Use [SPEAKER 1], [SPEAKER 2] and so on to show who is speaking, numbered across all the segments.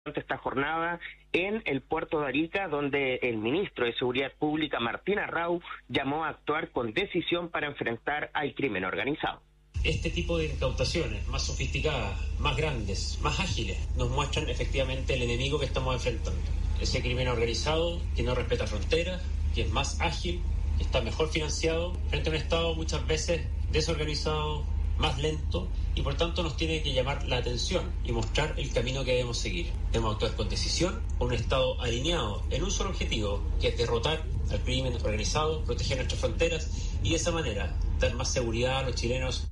[SPEAKER 1] esta jornada en el puerto de Arica, donde el ministro de Seguridad Pública, Martín Arrau, llamó a actuar con decisión para enfrentar al crimen organizado.
[SPEAKER 2] Este tipo de incautaciones más sofisticadas, más grandes, más ágiles, nos muestran efectivamente el enemigo que estamos enfrentando. Ese crimen organizado que no respeta fronteras, que es más ágil, que está mejor financiado, frente a un Estado muchas veces desorganizado, más lento, y por tanto nos tiene que llamar la atención y mostrar el camino que debemos seguir. Debemos actuar con decisión, con un Estado alineado en un solo objetivo, que es derrotar al crimen organizado, proteger nuestras fronteras y de esa manera dar más seguridad a los chilenos.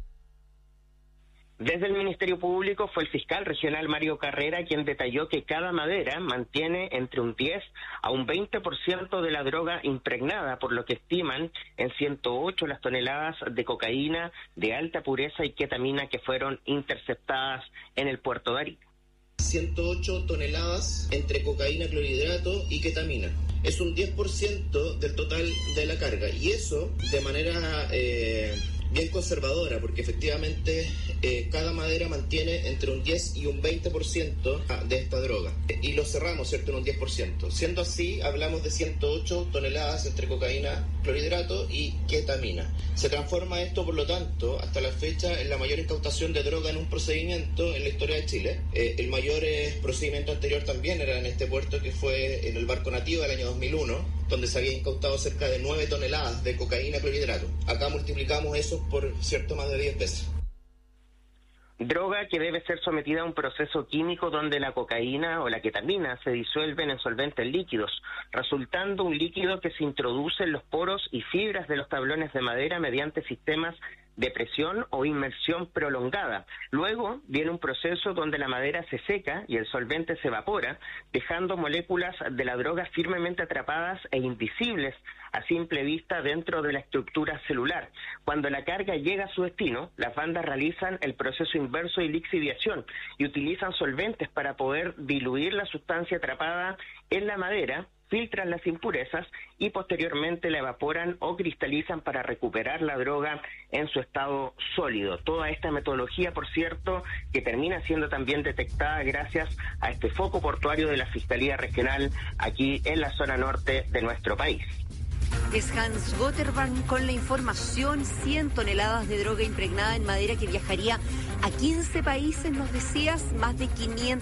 [SPEAKER 1] Desde el Ministerio Público fue el fiscal regional Mario Carrera quien detalló que cada madera mantiene entre un 10 a un 20% de la droga impregnada, por lo que estiman en 108 las toneladas de cocaína de alta pureza y ketamina que fueron interceptadas en el puerto de Arica.
[SPEAKER 3] 108 toneladas entre cocaína, clorhidrato y ketamina. Es un 10% del total de la carga, y eso de manera bien conservadora, porque efectivamente cada madera mantiene entre un 10 y un 20% de esta droga. Y lo cerramos, ¿cierto?, en un 10%. Siendo así, hablamos de 108 toneladas entre cocaína, clorhidrato y ketamina. Se transforma esto, por lo tanto, hasta la fecha, en la mayor incautación de droga en un procedimiento en la historia de Chile. El mayor procedimiento anterior también era en este puerto, que fue en el barco Nativo del año 2001, donde se había incautado cerca de 9 toneladas de cocaína, clorhidrato. Acá multiplicamos eso por, cierto, más de 10 veces.
[SPEAKER 1] Droga que debe ser sometida a un proceso químico donde la cocaína o la ketamina se disuelven en solventes líquidos, resultando un líquido que se introduce en los poros y fibras de los tablones de madera mediante sistemas de presión o inmersión prolongada. Luego viene un proceso donde la madera se seca y el solvente se evapora, dejando moléculas de la droga firmemente atrapadas e invisibles a simple vista dentro de la estructura celular. Cuando la carga llega a su destino, las bandas realizan el proceso inverso de lixiviación y utilizan solventes para poder diluir la sustancia atrapada en la madera, filtran las impurezas y posteriormente la evaporan o cristalizan para recuperar la droga en su estado sólido. Toda esta metodología, por cierto, que termina siendo también detectada gracias a este foco portuario de la Fiscalía Regional aquí en la zona norte de nuestro país.
[SPEAKER 4] Es Hans Gotterbank con la información. 100 toneladas de droga impregnada en madera que viajaría a 15 países, nos decías, más de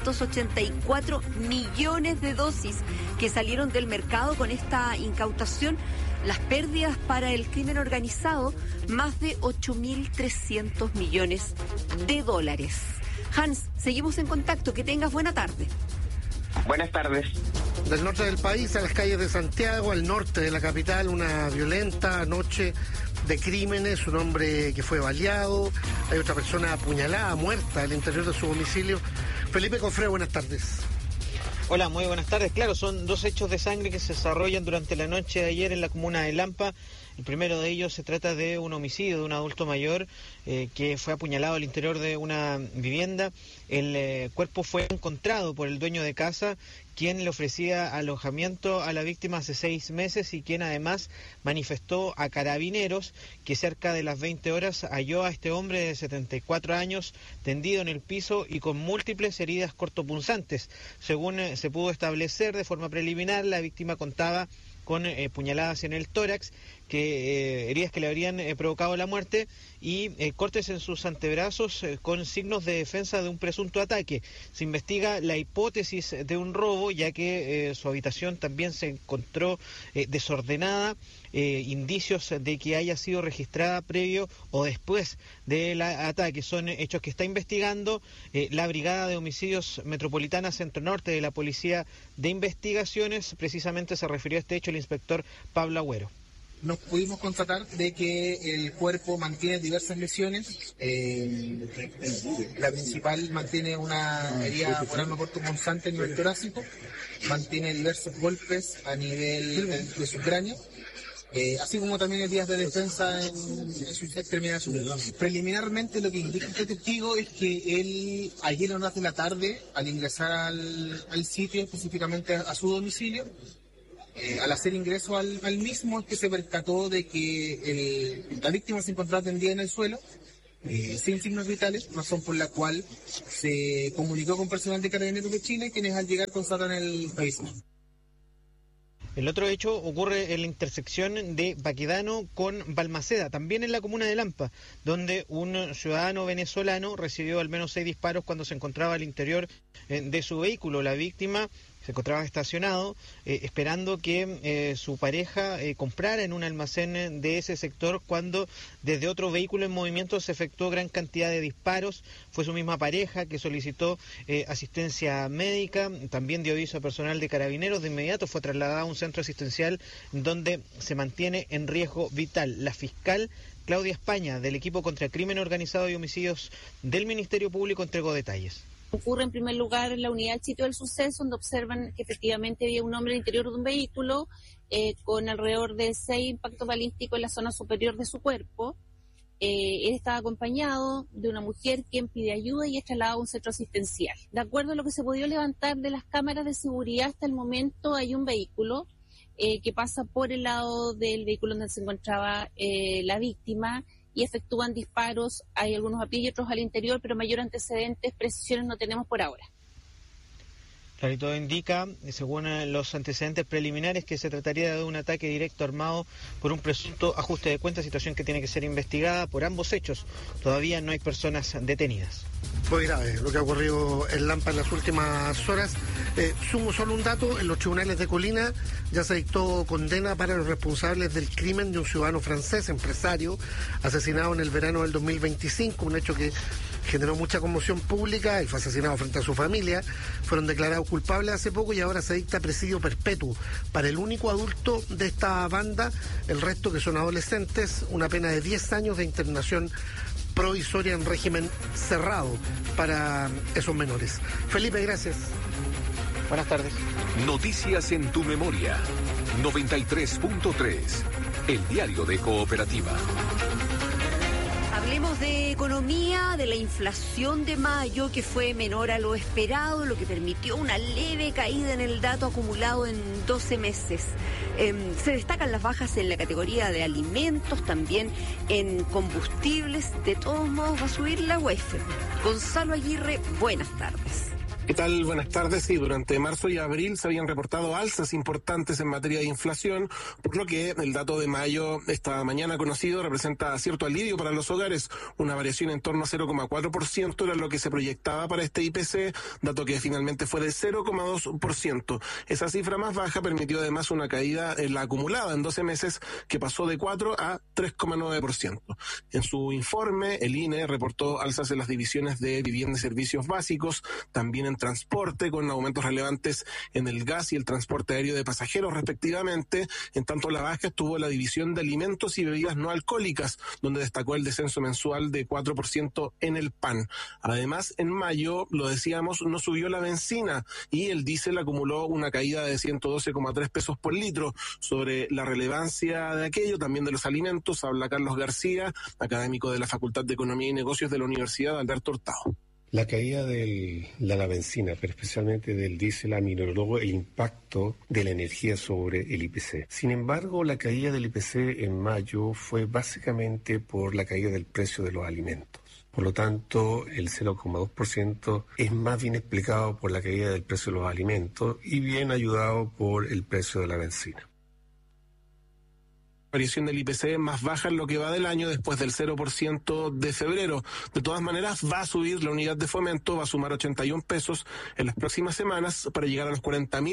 [SPEAKER 4] 584 millones de dosis que salieron del mercado con esta incautación. Las pérdidas para el crimen organizado, más de 8.300 millones de dólares. Hans, seguimos en contacto. Que tengas buena tarde.
[SPEAKER 1] Buenas tardes.
[SPEAKER 5] Del norte del país a las calles de Santiago, al norte de la capital, una violenta noche de crímenes, un hombre que fue baleado, hay otra persona apuñalada, muerta al interior de su domicilio. Felipe Cofré, buenas tardes.
[SPEAKER 6] Hola, muy buenas tardes. Claro, son dos hechos de sangre que se desarrollan durante la noche de ayer en la comuna de Lampa. El primero de ellos se trata de un homicidio de un adulto mayor que fue apuñalado al interior de una vivienda. El cuerpo fue encontrado por el dueño de casa, quien le ofrecía alojamiento a la víctima hace 6 meses y quien además manifestó a Carabineros que cerca de las 20 horas halló a este hombre de 74 años tendido en el piso y con múltiples heridas cortopunzantes. Según se pudo establecer de forma preliminar, la víctima contaba con puñaladas en el tórax, heridas que le habrían provocado la muerte, y cortes en sus antebrazos con signos de defensa de un presunto ataque. Se investiga la hipótesis de un robo, ya que su habitación también se encontró desordenada, indicios de que haya sido registrada previo o después del ataque. Son hechos que está investigando la Brigada de Homicidios Metropolitana Centro Norte de la Policía de Investigaciones. Precisamente se refirió a este hecho el inspector Pablo Agüero.
[SPEAKER 7] Nos pudimos constatar de que el cuerpo mantiene diversas lesiones. La principal mantiene una herida por arma cortopunzante a nivel torácico, mantiene diversos golpes a nivel de su cráneo, así como también heridas de defensa en sus extremidades superiores. Preliminarmente, lo que indica este testigo es que él, ayer en horas de la tarde, al ingresar al sitio, específicamente a su domicilio, al hacer ingreso al mismo, es que se percató de que la víctima se encontraba tendida en el suelo sin signos vitales, razón por la cual se comunicó con personal de Carabineros de Chile, quienes al llegar constatan el fallecimiento.
[SPEAKER 6] El otro hecho ocurre en la intersección de Baquedano con Balmaceda, también en la comuna de Lampa, donde un ciudadano venezolano recibió al menos 6 disparos cuando se encontraba al interior de su vehículo. La víctima se encontraba estacionado esperando que su pareja comprara en un almacén de ese sector cuando desde otro vehículo en movimiento se efectuó gran cantidad de disparos. Fue su misma pareja que solicitó asistencia médica, también dio aviso a personal de Carabineros. De inmediato fue trasladada a un centro asistencial donde se mantiene en riesgo vital. La fiscal Claudia España, del equipo contra crimen organizado y homicidios del Ministerio Público, entregó detalles.
[SPEAKER 8] Ocurre en primer lugar en la unidad del sitio del suceso, donde observan que efectivamente había un hombre al interior de un vehículo con alrededor de 6 impactos balísticos en la zona superior de su cuerpo. Él estaba acompañado de una mujer quien pide ayuda y es trasladado a un centro asistencial. De acuerdo a lo que se podía levantar de las cámaras de seguridad hasta el momento, hay un vehículo que pasa por el lado del vehículo donde se encontraba la víctima y efectúan disparos. Hay algunos a pie y otros al interior, pero mayor antecedentes, precisiones no tenemos por ahora.
[SPEAKER 6] Claro, y todo indica, según los antecedentes preliminares, que se trataría de un ataque directo armado por un presunto ajuste de cuentas, situación que tiene que ser investigada por ambos hechos. Todavía no hay personas detenidas.
[SPEAKER 5] Muy grave lo que ha ocurrido en Lampa en las últimas horas. Sumo solo un dato: en los tribunales de Colina ya se dictó condena para los responsables del crimen de un ciudadano francés, empresario, asesinado en el verano del 2025, un hecho que generó mucha conmoción pública y fue asesinado frente a su familia. Fueron declarados culpables hace poco y ahora se dicta presidio perpetuo para el único adulto de esta banda, el resto que son adolescentes, una pena de 10 años de internación provisoria en régimen cerrado para esos menores. Felipe, gracias.
[SPEAKER 6] Buenas tardes.
[SPEAKER 9] Noticias en tu memoria. 93.3. El diario de Cooperativa.
[SPEAKER 4] Hablemos de economía, de la inflación de mayo, que fue menor a lo esperado, lo que permitió una leve caída en el dato acumulado en 12 meses. Se destacan las bajas en la categoría de alimentos, también en combustibles. De todos modos va a subir la UEF. Gonzalo Aguirre, buenas tardes.
[SPEAKER 10] ¿Qué tal? Buenas tardes. Sí, durante marzo y abril se habían reportado alzas importantes en materia de inflación, por lo que el dato de mayo, esta mañana conocido, representa cierto alivio para los hogares. Una variación en torno a 0,4% era lo que se proyectaba para este IPC, dato que finalmente fue de 0,2%. Esa cifra más baja permitió además una caída en la acumulada en 12 meses que pasó de 4 a 3,9%. En su informe, el INE reportó alzas en las divisiones de vivienda y servicios básicos, también en transporte, con aumentos relevantes en el gas y el transporte aéreo de pasajeros respectivamente. En tanto, la baja estuvo la división de alimentos y bebidas no alcohólicas, donde destacó el descenso mensual de 4% en el pan. Además, en mayo, lo decíamos, no subió la benzina y el diésel acumuló una caída de 112,3 pesos por litro. Sobre la relevancia de aquello, también de los alimentos, habla Carlos García, académico de la Facultad de Economía y Negocios de la Universidad Alberto Hurtado.
[SPEAKER 11] La caída de la benzina, pero especialmente del diésel, aminoró el impacto de la energía sobre el IPC. Sin embargo, la caída del IPC en mayo fue básicamente por la caída del precio de los alimentos. Por lo tanto, el 0,2% es más bien explicado por la caída del precio de los alimentos y bien ayudado por el precio de la benzina.
[SPEAKER 10] Variación del IPC más baja en lo que va del año después del 0% de febrero. De todas maneras, va a subir la unidad de fomento, va a sumar 81 pesos en las próximas semanas para llegar a los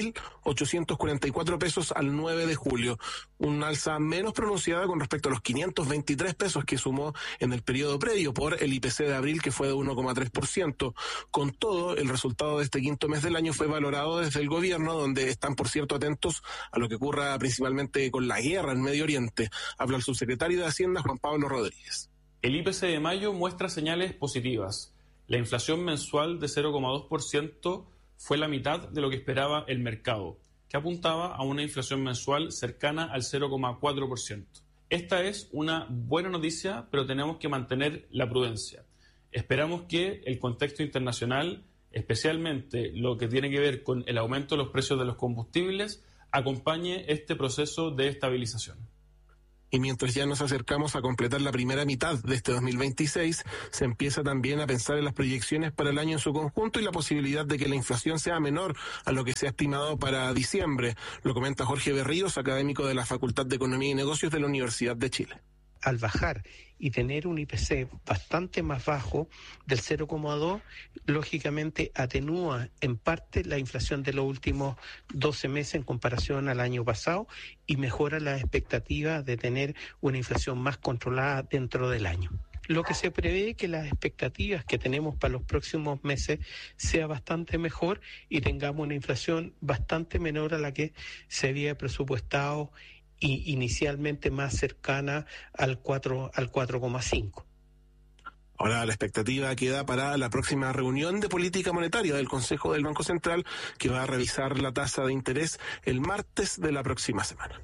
[SPEAKER 10] 40.844 pesos al 9 de julio. Un alza menos pronunciada con respecto a los 523 pesos que sumó en el periodo previo por el IPC de abril, que fue de 1,3%. Con todo, el resultado de este quinto mes del año fue valorado desde el gobierno, donde están, por cierto, atentos a lo que ocurra principalmente con la guerra en Medio Oriente. Habla el subsecretario de Hacienda, Juan Pablo Rodríguez.
[SPEAKER 12] El IPC de mayo muestra señales positivas. La inflación mensual de 0,2% fue la mitad de lo que esperaba el mercado, que apuntaba a una inflación mensual cercana al 0,4%. Esta es una buena noticia, pero tenemos que mantener la prudencia. Esperamos que el contexto internacional, especialmente lo que tiene que ver con el aumento de los precios de los combustibles, acompañe este proceso de estabilización.
[SPEAKER 10] Y mientras ya nos acercamos a completar la primera mitad de este 2026, se empieza también a pensar en las proyecciones para el año en su conjunto y la posibilidad de que la inflación sea menor a lo que se ha estimado para diciembre. Lo comenta Jorge Berríos, académico de la Facultad de Economía y Negocios de la Universidad de Chile.
[SPEAKER 13] Al bajar y tener un IPC bastante más bajo del 0,2, lógicamente atenúa en parte la inflación de los últimos 12 meses en comparación al año pasado y mejora la expectativa de tener una inflación más controlada dentro del año. Lo que se prevé que las expectativas que tenemos para los próximos meses sea bastante mejor y tengamos una inflación bastante menor a la que se había presupuestado y inicialmente más cercana al 4,5.
[SPEAKER 10] Ahora la expectativa queda para la próxima reunión de política monetaria del Consejo del Banco Central, que va a revisar la tasa de interés el martes de la próxima semana.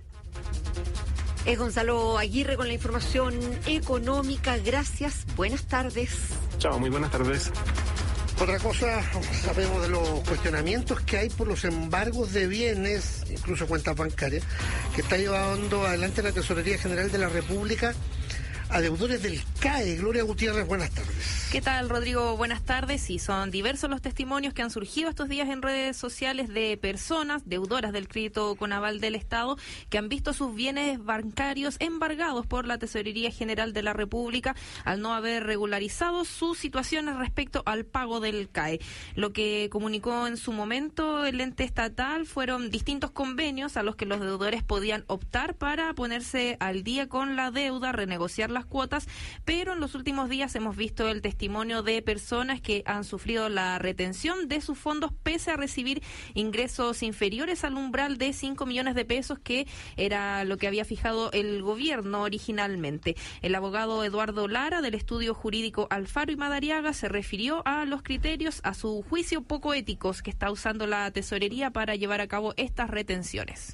[SPEAKER 4] Es Gonzalo Aguirre con la información económica. Gracias. Buenas tardes.
[SPEAKER 10] Chao, muy buenas tardes.
[SPEAKER 5] Otra cosa, sabemos de los cuestionamientos que hay por los embargos de bienes, incluso cuentas bancarias, que está llevando adelante la Tesorería General de la República a deudores del CAE. Gloria Gutiérrez, buenas tardes.
[SPEAKER 14] ¿Qué tal, Rodrigo? Buenas tardes. Y son diversos los testimonios que han surgido estos días en redes sociales de personas deudoras del crédito con aval del Estado que han visto sus bienes bancarios embargados por la Tesorería General de la República al no haber regularizado sus situaciones respecto al pago del CAE. Lo que comunicó en su momento el ente estatal fueron distintos convenios a los que los deudores podían optar para ponerse al día con la deuda, renegociar las cuotas, pero en los últimos días hemos visto el testimonio de personas que han sufrido la retención de sus fondos pese a recibir ingresos inferiores al umbral de 5 millones de pesos, que era lo que había fijado el gobierno originalmente. El abogado Eduardo Lara, del estudio jurídico Alfaro y Madariaga, se refirió a los criterios, a su juicio, poco éticos que está usando la tesorería para llevar a cabo estas retenciones.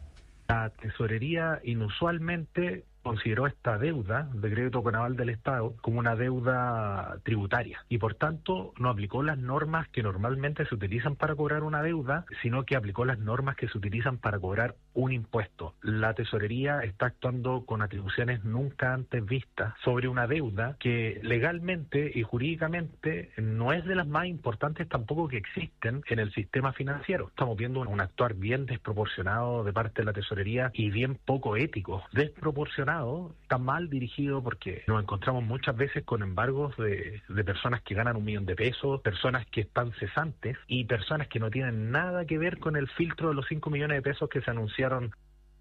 [SPEAKER 15] La tesorería inusualmente consideró esta deuda de crédito con aval del Estado como una deuda tributaria y por tanto no aplicó las normas que normalmente se utilizan para cobrar una deuda, sino que aplicó las normas que se utilizan para cobrar un impuesto. La tesorería está actuando con atribuciones nunca antes vistas sobre una deuda que legalmente y jurídicamente no es de las más importantes tampoco que existen en el sistema financiero. Estamos viendo un actuar bien desproporcionado de parte de la tesorería y bien poco ético. Desproporcionado, está mal dirigido, porque nos encontramos muchas veces con embargos de personas que ganan 1 millón de pesos, personas que están cesantes y personas que no tienen nada que ver con el filtro de los 5 millones de pesos que se anunciaron.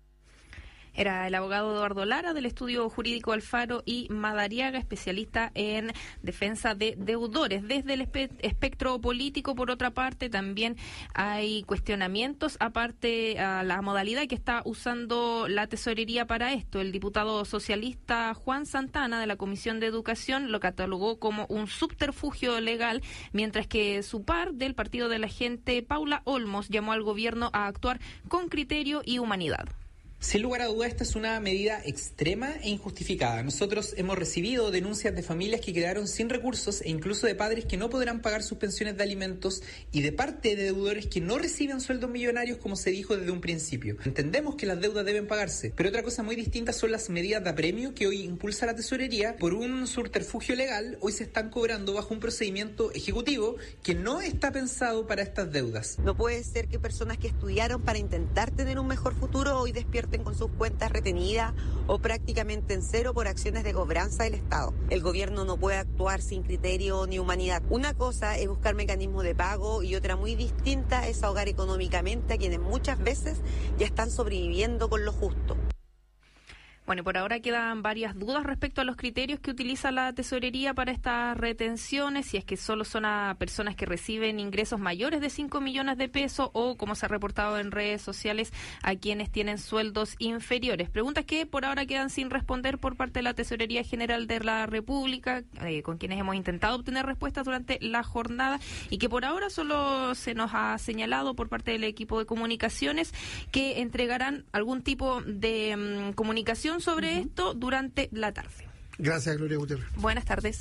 [SPEAKER 14] Era el abogado Eduardo Lara, del estudio jurídico Alfaro y Madariaga, especialista en defensa de deudores. Desde el espectro político, por otra parte, también hay cuestionamientos, aparte a la modalidad que está usando la tesorería para esto. El diputado socialista Juan Santana, de la Comisión de Educación, lo catalogó como un subterfugio legal, mientras que su par, del Partido de la Gente, Paula Olmos, llamó al gobierno a actuar con criterio y humanidad.
[SPEAKER 16] Sin lugar a duda, esta es una medida extrema e injustificada. Nosotros hemos recibido denuncias de familias que quedaron sin recursos e incluso de padres que no podrán pagar sus pensiones de alimentos y de parte de deudores que no reciben sueldos millonarios, como se dijo desde un principio. Entendemos que las deudas deben pagarse, pero otra cosa muy distinta son las medidas de apremio que hoy impulsa la tesorería por un subterfugio legal. Hoy se están cobrando bajo un procedimiento ejecutivo que no está pensado para estas deudas.
[SPEAKER 17] No puede ser que personas que estudiaron para intentar tener un mejor futuro hoy despierten con sus cuentas retenidas o prácticamente en cero por acciones de cobranza del Estado. El gobierno no puede actuar sin criterio ni humanidad. Una cosa es buscar mecanismos de pago y otra muy distinta es ahogar económicamente a quienes muchas veces ya están sobreviviendo con lo justo.
[SPEAKER 14] Bueno, por ahora quedan varias dudas respecto a los criterios que utiliza la tesorería para estas retenciones, si es que solo son a personas que reciben ingresos mayores de 5 millones de pesos o, como se ha reportado en redes sociales, a quienes tienen sueldos inferiores. Preguntas que por ahora quedan sin responder por parte de la Tesorería General de la República, con quienes hemos intentado obtener respuestas durante la jornada y que por ahora solo se nos ha señalado por parte del equipo de comunicaciones que entregarán algún tipo de comunicación sobre esto durante la tarde.
[SPEAKER 5] Gracias, Gloria Gutiérrez.
[SPEAKER 14] Buenas tardes.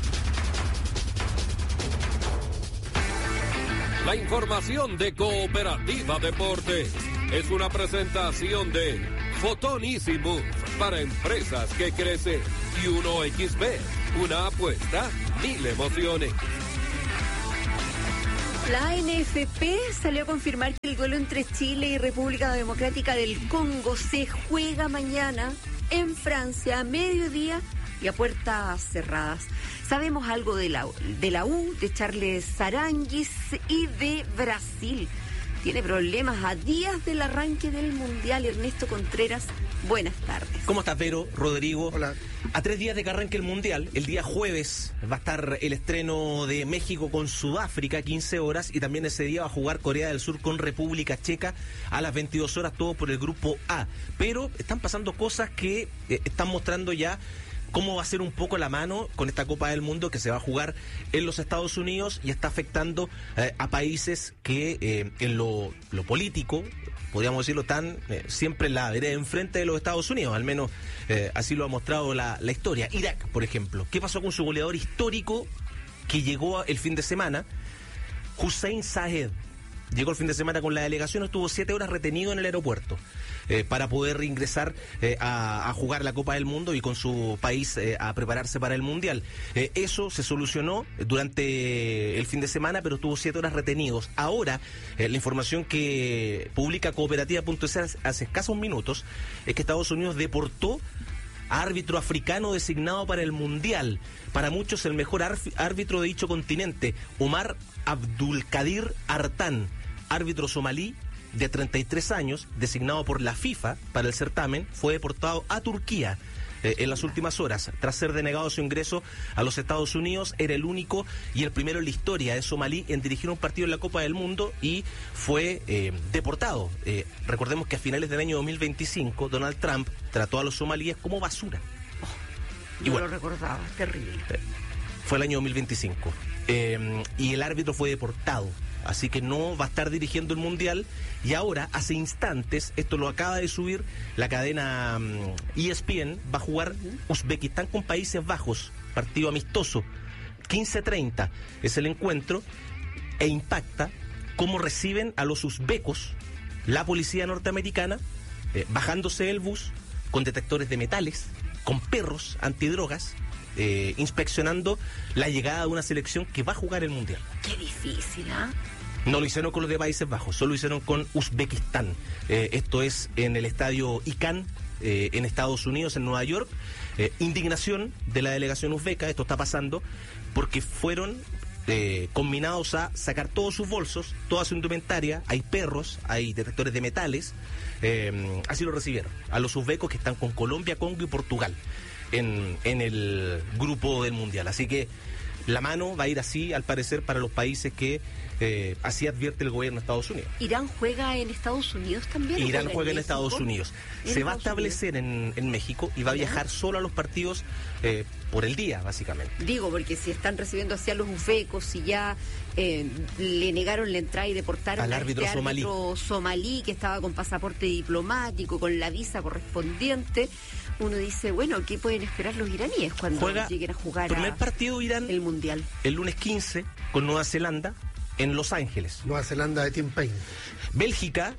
[SPEAKER 9] La información de Cooperativa Deportes es una presentación de Photon Easy Move. para empresas que crecen. Y 1xBet, una apuesta, 1000 emociones.
[SPEAKER 4] La ANFP salió a confirmar que el duelo entre Chile y República Democrática del Congo se juega mañana en Francia a mediodía y a puertas cerradas. Sabemos algo de la U, de Charles Aranguis y de Brasil. Tiene problemas a días del arranque del Mundial. Ernesto Contreras, buenas tardes.
[SPEAKER 18] ¿Cómo estás, Vero? Rodrigo.
[SPEAKER 5] Hola.
[SPEAKER 18] A 3 días de que arranque el Mundial, el día jueves va a estar el estreno de México con Sudáfrica, 15 horas, y también ese día va a jugar Corea del Sur con República Checa a las 22 horas, todo por el grupo A. Pero están pasando cosas que están mostrando ya cómo va a ser un poco la mano con esta Copa del Mundo que se va a jugar en los Estados Unidos y está afectando a países que en lo político, podríamos decirlo, están siempre en la vereda enfrente de los Estados Unidos, al menos así lo ha mostrado la historia. Irak, por ejemplo, ¿qué pasó con su goleador histórico que llegó el fin de semana? Hussein Sahed. Llegó el fin de semana con la delegación, estuvo 7 horas retenido en el aeropuerto para poder ingresar a jugar la Copa del Mundo y con su país a prepararse para el Mundial. Eso se solucionó durante el fin de semana, pero estuvo 7 horas retenidos. Ahora, la información que publica Cooperativa.es hace escasos minutos es que Estados Unidos deportó a árbitro africano designado para el Mundial. Para muchos el mejor árbitro de dicho continente, Omar Abdulkadir Artan, árbitro somalí de 33 años, designado por la FIFA para el certamen, fue deportado a Turquía en las últimas horas. Tras ser denegado su ingreso a los Estados Unidos, era el único y el primero en la historia de somalí en dirigir un partido en la Copa del Mundo y fue deportado. Recordemos que a finales del año 2025 Donald Trump trató a los somalíes como basura.
[SPEAKER 4] Yo bueno, lo recordaba, terrible.
[SPEAKER 18] Fue el año 2025 y el árbitro fue deportado. Así que no va a estar dirigiendo el Mundial. Y ahora, hace instantes, esto lo acaba de subir la cadena ESPN, va a jugar Uzbekistán con Países Bajos, partido amistoso. 15:30 es el encuentro e impacta cómo reciben a los uzbecos la policía norteamericana, bajándose del bus con detectores de metales, con perros antidrogas, inspeccionando la llegada de una selección que va a jugar el Mundial.
[SPEAKER 4] Qué difícil, ¿ah?
[SPEAKER 18] No lo hicieron con los de Países Bajos, solo lo hicieron con Uzbekistán. Esto es en el estadio ICANN, en Estados Unidos, en Nueva York. Indignación de la delegación uzbeca, esto está pasando porque fueron combinados a sacar todos sus bolsos, toda su indumentaria, hay perros, hay detectores de metales, así lo recibieron a los uzbecos que están con Colombia, Congo y Portugal en el grupo del Mundial. Así que la mano va a ir así, al parecer, para los países que así advierte el gobierno de Estados Unidos.
[SPEAKER 4] ¿Irán juega en Estados Unidos también?
[SPEAKER 18] Irán juega en Estados Unidos. Se va a establecer en México y va a viajar solo a los partidos por el día, básicamente.
[SPEAKER 4] Digo, porque si están recibiendo hacia los uzbecos, si ya le negaron la entrada y deportaron
[SPEAKER 18] al árbitro
[SPEAKER 4] somalí que estaba con pasaporte diplomático, con la visa correspondiente, uno dice, bueno, ¿qué pueden esperar los iraníes cuando lleguen a jugar
[SPEAKER 18] primer partido Irán
[SPEAKER 4] el Mundial?
[SPEAKER 18] El lunes 15 con Nueva Zelanda en Los Ángeles.
[SPEAKER 5] Nueva Zelanda de Tim Payne.
[SPEAKER 18] Bélgica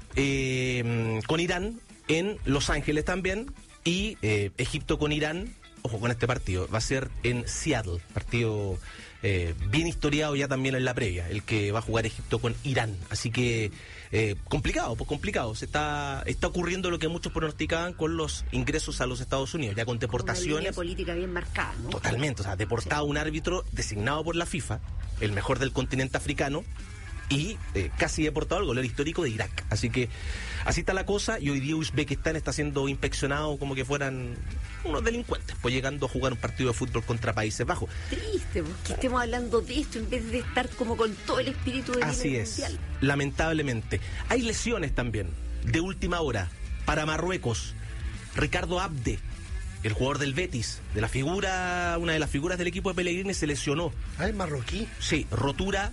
[SPEAKER 18] con Irán en Los Ángeles también. Y Egipto con Irán, ojo con este partido, va a ser en Seattle, partido bien historiado ya también en la previa, el que va a jugar Egipto con Irán. Así que complicado, pues complicado. Está ocurriendo lo que muchos pronosticaban con los ingresos a los Estados Unidos, ya con deportaciones.
[SPEAKER 4] Una línea política bien marcada, ¿no?
[SPEAKER 18] Totalmente, o sea, deportado un árbitro designado por la FIFA, el mejor del continente africano, y casi deportado al goleador histórico de Irak. Así que así está la cosa, y hoy día Uzbekistán está siendo inspeccionado como que fueran unos delincuentes, pues llegando a jugar un partido de fútbol contra Países Bajos.
[SPEAKER 4] Triste, porque estemos hablando de esto en vez de estar como con todo el espíritu del Mundial.
[SPEAKER 18] Lamentablemente. Hay lesiones también, de última hora, para Marruecos. Ricardo Abde, el jugador del Betis, una de las figuras del equipo de Pellegrini, se lesionó.
[SPEAKER 5] Ah, ¿el marroquí?
[SPEAKER 18] Sí, rotura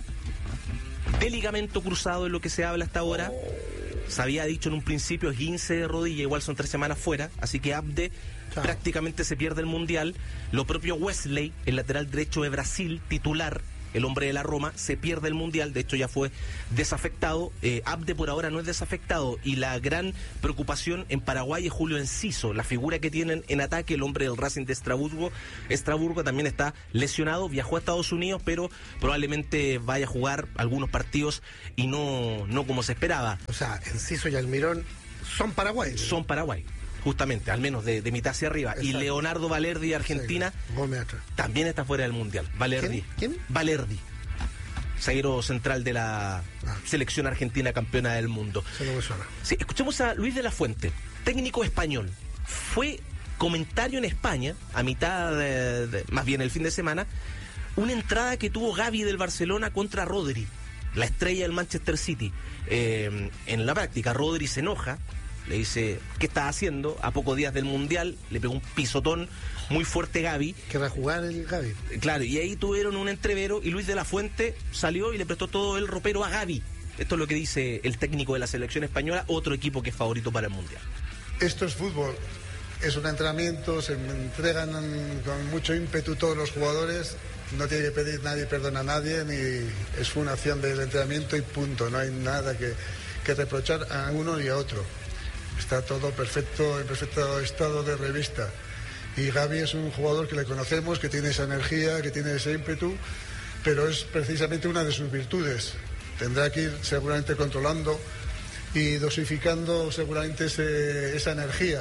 [SPEAKER 18] de ligamento cruzado es lo que se habla hasta ahora. Se había dicho en un principio esguince de rodilla, igual son 3 semanas fuera, así que Abde prácticamente se pierde el Mundial. Lo propio Wesley, el lateral derecho de Brasil, titular el hombre de la Roma, se pierde el Mundial, de hecho ya fue desafectado. Abde por ahora no es desafectado, y la gran preocupación en Paraguay es Julio Enciso, la figura que tienen en ataque, el hombre del Racing de Estrasburgo también está lesionado, viajó a Estados Unidos, pero probablemente vaya a jugar algunos partidos y no como se esperaba.
[SPEAKER 5] O sea, Enciso y Almirón son Paraguay.
[SPEAKER 18] Son Paraguay, justamente, al menos de mitad hacia arriba. Exacto. Y Leonardo Valerdi de Argentina también está fuera del Mundial. Valerdi.
[SPEAKER 5] ¿Quién?
[SPEAKER 18] Valerdi, zaguero central de la selección argentina campeona del mundo.
[SPEAKER 5] Eso no me suena.
[SPEAKER 18] Sí, escuchemos a Luis de la Fuente, técnico español. Fue comentario en España, a mitad, más bien el fin de semana, una entrada que tuvo Gavi del Barcelona contra Rodri, la estrella del Manchester City. En la práctica, Rodri se enoja, le dice, ¿qué estás haciendo? A pocos días del Mundial, le pegó un pisotón muy fuerte Gavi.
[SPEAKER 5] Que va a jugar el Gavi.
[SPEAKER 18] Claro, y ahí tuvieron un entrevero y Luis de la Fuente salió y le prestó todo el ropero a Gavi. Esto es lo que dice el técnico de la selección española, otro equipo que es favorito para el Mundial.
[SPEAKER 19] Esto es fútbol. Es un entrenamiento, se entregan con mucho ímpetu todos los jugadores, no tiene que pedir nadie perdón a nadie, ni es una acción del entrenamiento y punto, no hay nada que reprochar a uno y a otro. Está todo perfecto, en perfecto estado de revista. Y Gavi es un jugador que le conocemos, que tiene esa energía, que tiene ese ímpetu, pero es precisamente una de sus virtudes. Tendrá que ir seguramente controlando y dosificando seguramente esa energía.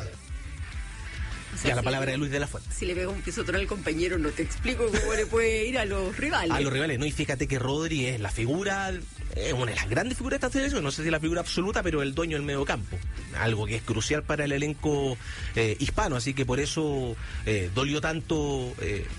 [SPEAKER 18] O sea, ya la palabra de Luis de la Fuente.
[SPEAKER 4] Si le pega un pisotón al compañero, no te explico cómo le puede ir a los rivales.
[SPEAKER 18] A los rivales, ¿no? Y fíjate que Rodri es la figura, es una de las grandes figuras de esta selección, no sé si es la figura absoluta, pero el dueño del mediocampo. Algo que es crucial para el elenco hispano, así que por eso dolió tanto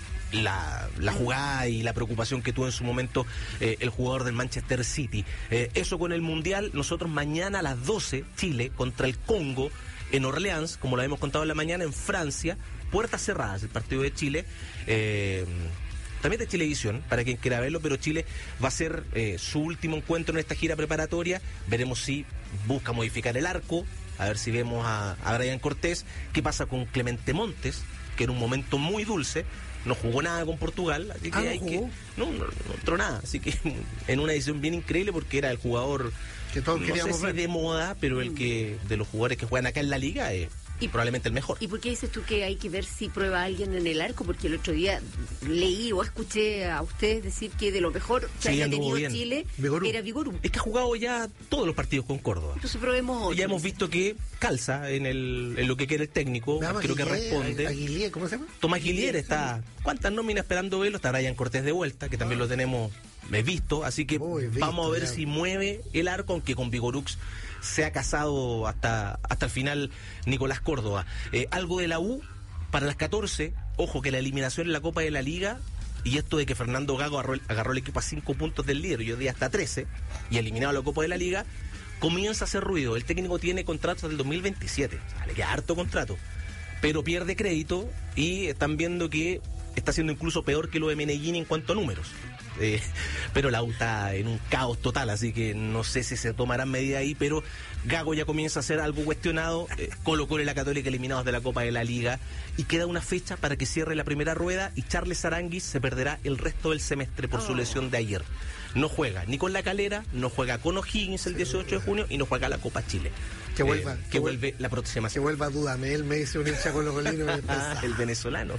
[SPEAKER 18] la jugada y la preocupación que tuvo en su momento el jugador del Manchester City. Eso con el Mundial. Nosotros mañana a las 12, Chile contra el Congo, en Orleans, como lo habíamos contado en la mañana, en Francia, puertas cerradas, el partido de Chile, también de Chilevisión, para quien quiera verlo, pero Chile va a ser su último encuentro en esta gira preparatoria. Veremos si busca modificar el arco, a ver si vemos a Brian Cortés, qué pasa con Clemente Montes, que en un momento muy dulce no jugó nada con Portugal, así que no entró nada, así que en una edición bien increíble, porque era el jugador
[SPEAKER 5] que todos queríamos
[SPEAKER 18] ver de moda, pero el que de los jugadores que juegan acá en la liga es probablemente el mejor.
[SPEAKER 4] ¿Y por qué dices tú que hay que ver si prueba a alguien en el arco? Porque el otro día leí o escuché a ustedes decir que de lo mejor que haya tenido Chile era Vigorú.
[SPEAKER 18] Es que ha jugado ya todos los partidos con Córdoba.
[SPEAKER 4] Entonces probemos otro.
[SPEAKER 18] Ya hemos visto que calza en lo que quiere el técnico, creo que responde.
[SPEAKER 5] Aguilier, ¿cómo se llama?
[SPEAKER 18] Tomás Aguilier está. ¿Cuántas nóminas esperando verlo? Está Brian Cortés de vuelta, que también lo tenemos visto, así que vamos a ver si mueve el arco, aunque con Vigorux se ha casado hasta el final Nicolás Córdoba. Algo de la U para las 14, ojo que la eliminación en la Copa de la Liga, y esto de que Fernando Gago agarró el equipo a 5 puntos del líder, y hoy día hasta 13, y eliminado la Copa de la Liga, comienza a hacer ruido. El técnico tiene contrato hasta el 2027, o sea, le queda harto contrato, pero pierde crédito, y están viendo que está siendo incluso peor que lo de Medellín en cuanto a números. Pero la U está en un caos total, así que no sé si se tomarán medidas ahí, pero Gago ya comienza a ser algo cuestionado. Colo-Colo y la Católica eliminados de la Copa de la Liga, y queda una fecha para que cierre la primera rueda, y Charles Aranguis se perderá el resto del semestre por su lesión de ayer. No juega ni con La Calera, no juega con O'Higgins el 18 de junio y no juega la Copa Chile.
[SPEAKER 5] Que
[SPEAKER 18] vuelve la próxima semana.
[SPEAKER 5] Que vuelva Dudamel, me dice un hincha colo-colino.
[SPEAKER 18] El venezolano.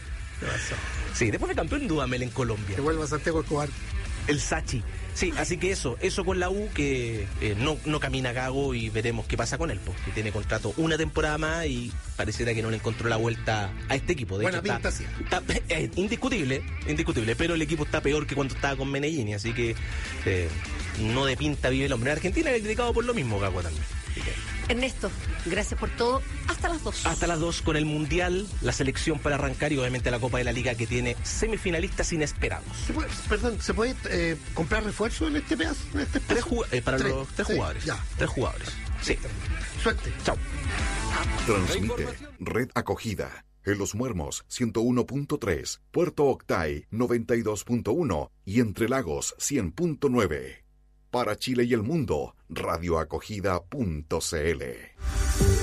[SPEAKER 18] Sí, después de campeón Dudamel en Colombia.
[SPEAKER 5] Que vuelva Santiago Escobar.
[SPEAKER 18] El Sachi. Sí, así que eso con la U, que no camina Gago, y veremos qué pasa con él, porque tiene contrato una temporada más y pareciera que no le encontró la vuelta a este equipo. De
[SPEAKER 5] Buena
[SPEAKER 18] hecho,
[SPEAKER 5] pinta, sí.
[SPEAKER 18] Está indiscutible, pero el equipo está peor que cuando estaba con Medellín, así que no de pinta vive el hombre. En Argentina le he criticado por lo mismo Gago también.
[SPEAKER 4] Ernesto, gracias por todo. Hasta las 2.
[SPEAKER 18] Hasta las 2 con el Mundial, la selección para arrancar, y obviamente la Copa de la Liga, que tiene semifinalistas inesperados.
[SPEAKER 5] ¿Se puede comprar refuerzo en este pedazo?
[SPEAKER 18] Para los tres jugadores. Ya. 3 jugadores. Sí.
[SPEAKER 5] Suerte.
[SPEAKER 18] Chao.
[SPEAKER 20] Transmite Red Acogida en Los Muermos 101.3, Puerto Octay 92.1 y Entre Lagos 100.9. Para Chile y el mundo, radioacogida.cl.